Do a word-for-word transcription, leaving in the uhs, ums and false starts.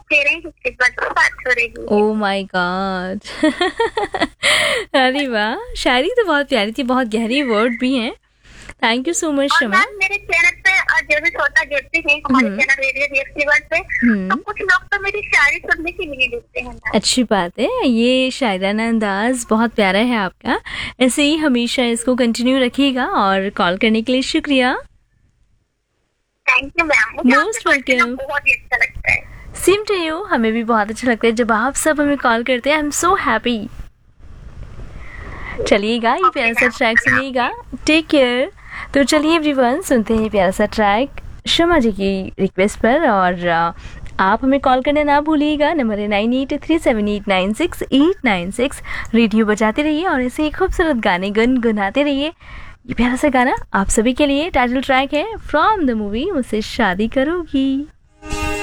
कह रहे हैं कि इस बात पर बात हो रही है। Oh my God. अरे वाह, शायरी तो बहुत प्यारी थी, बहुत गहरी वर्ड भी हैं। थैंक यू सो मच और शमा। मैम मेरे चैनल पे अ, जो भी श्रोता जुड़ते हैं हमारे हम्म चैनल रेडियो रिएक्टिव पे, तो हम्म कुछ लोग तो मेरी शायरी सुनने के लिए जुड़ते हैं मैम। अच्छी बात है, ये शायराना अंदाज बहुत प्यारा है आपका। ऐसे ही हमेशा इसको कंटिन्यू रखिएगा और कॉल करने के लिए शुक्रिया। थैंक यू मैम, मुझे आपसे मोस्ट बात करना वेलकम। बहुत ही अच्छा लगता है। सेम टू यू, हमें भी बहुत अच्छा लगता है जब आप सब हमें कॉल करते हैं। I am so happy. चलिएगा, ये ओके प्यारा सा मैम, ट्रैक अल्लाह सुनिएगा। हाफिज। Take care. तो चलिए एवरीवन, सुनते हैं ये प्यारा सा ट्रैक शमा जी की रिक्वेस्ट पर। और अ, आप हमें कॉल करना ना भूलिएगा। नंबर है nine eight three seven eight nine six eight nine six. Radio बजाते रहिए और ऐसे ही खूबसूरत गाने गुनगुनाते रहिए। ये प्यारा सा गाना आप सभी के लिए टाइटल ट्रैक है फ्रॉम द मूवी मुझसे शादी करोगी।